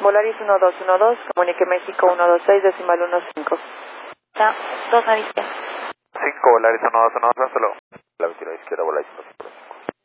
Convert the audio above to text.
Volaris 1212, comunique México 126, decimal 15. Está 2 Navista. 5, Volaris 1212, hasta luego. La 29 izquierda, Volaris 12.